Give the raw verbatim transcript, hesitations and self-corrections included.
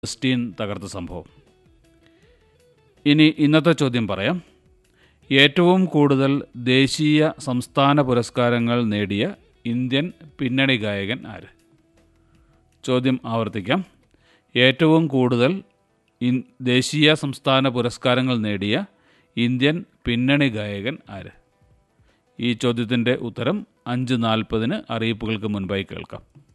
Stein തകർത്ത സംഭവം. ഇനി ഇന്നത്തെ ചോദ്യം പറയാം. ഏറ്റവും കൂടുതൽ ദേശീയ സംസ്ഥാന പുരസ്കാരങ്ങൾ നേടിയ ഇന്ത്യൻ പിന്നണി ഗായകൻ ആര്? ചോദ്യം ആവർത്തിക്കാം. ഏറ്റവും കൂടുതൽ ദേശീയ സംസ്ഥാന പുരസ്കാരങ്ങൾ നേടിയ ഇന്ത്യൻ പിന്നണി ഗായകൻ ആര്? ഈ ചോദ്യത്തിൻ്റെ ഉത്തരം അഞ്ച് നാൽപ്പതിന് അറിയിപ്പുകൾക്ക് മുൻപായി കേൾക്കാം.